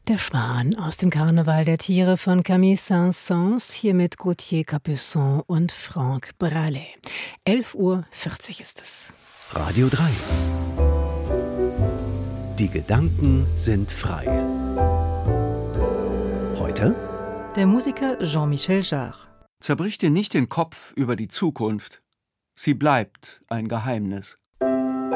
Der Schwan aus dem Karneval der Tiere von Camille Saint-Saëns, hier mit Gauthier Capuçon und Franck Bralet. 11:40 Uhr ist es. Radio 3. Die Gedanken sind frei. Heute? Der Musiker Jean-Michel Jarre. Zerbrich dir nicht den Kopf über die Zukunft. Sie bleibt ein Geheimnis.